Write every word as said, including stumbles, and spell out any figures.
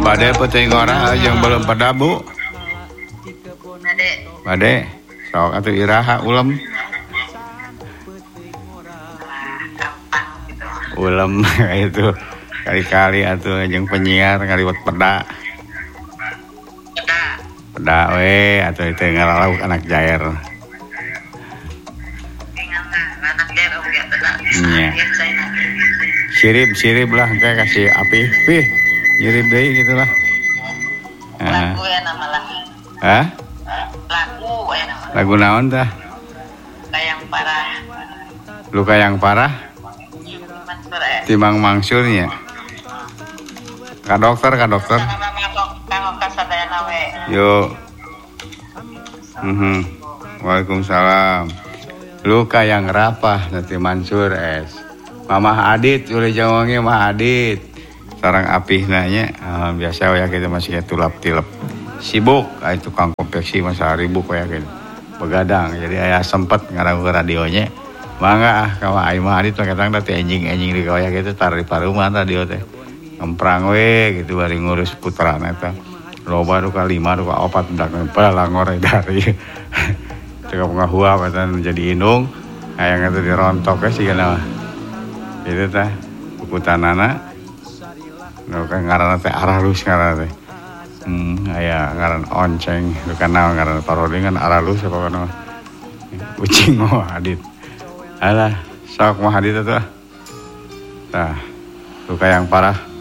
Bade penting orang yang belum pada bu. Bade. Bade. Sok atuh iraha ulem. Ulem itu kali-kali atuh jeung penyiar ngaliwat peda. Peda. Peda we atuh itu ngaralauk anak jair. Anak jair oge peda. Iya. Sirip sirip lah kayak kasih api. Pih. Nyirip deui gitu lah. Lagu ya nama lah. Hah? Lagu ya nama. Lagu naon tah? Luka yang parah. Luka yang parah? Mansur ya. Timang mangsurnya. Ka dokter, ka dokter. Kang Oka sadayana we. Yo. Mhm. Waalaikumsalam. Luka yang rapah nanti Mansur es. Mamah Adit, boleh jawabnya Mah Adit. Sarang apih nanya, uh, biasa ya kita masih tulap tilep. Sibuk, ah, itu tukang konveksi masa ribuk ya gitu. Begadang, jadi ayah sempet ngarang ke radionya. Mangga ah, kamu Aing Mah Adit kadang teh enjing-enjing di kawaya gitu tar di paruman radio teh. Ngemprang we gitu bari ngurus putrana eta. Loba nu ka lima nu ka opat budak nempel langor dari. Cek ngahua patan jadi indung, hayang eta dirontok we sigana. Itu teh pukutanana. Nu kan ngaranna teh Aralus ngaranna teh. Hmm, aya ngaran onceng, bukan naon ngaran parodi kan Aralus apa kana. Ucing mah Adit. Alah, sok mah Adit atuh. Tah, luka yang parah